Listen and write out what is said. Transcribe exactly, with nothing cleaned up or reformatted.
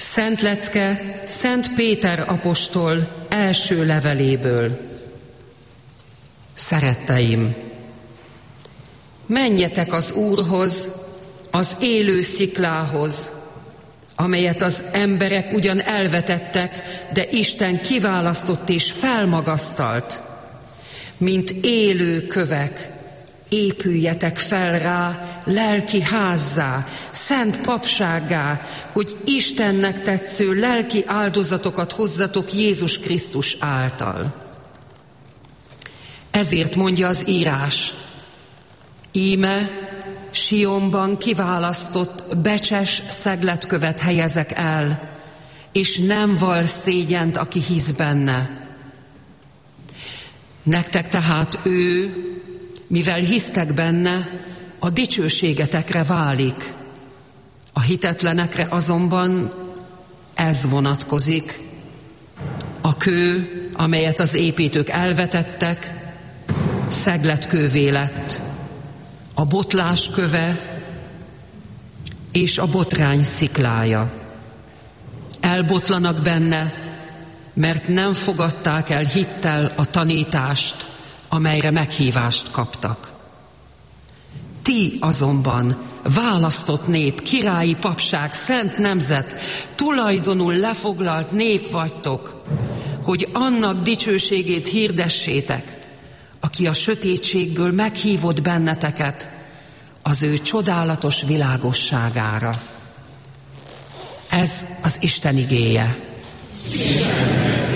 Szent lecke Szent Péter apostol első leveléből. Szeretteim, menjetek az Úrhoz, az élő sziklához, amelyet az emberek ugyan elvetettek, de Isten kiválasztott és felmagasztalt. Mint élő kövek, épüljetek fel rá lelki házzá, szent papsággá, hogy Istennek tetsző lelki áldozatokat hozzatok Jézus Krisztus által. Ezért mondja az írás: íme Sionban kiválasztott, becses szegletkövet helyezek el, és nem val szégyent, aki hisz benne. Nektek tehát ő, mivel hisztek benne, a dicsőségetekre válik. A hitetlenekre azonban ez vonatkozik. A kő, amelyet az építők elvetettek, szegletkővé lett, a botlás köve és a botrány sziklája. Elbotlanak benne, mert nem fogadták el hittel a tanítást, amelyre meghívást kaptak. Ti azonban választott nép, királyi papság, szent nemzet, tulajdonul lefoglalt nép vagytok, hogy annak dicsőségét hirdessétek, aki a sötétségből meghívott benneteket az ő csodálatos világosságára. Ez az Isten igéje.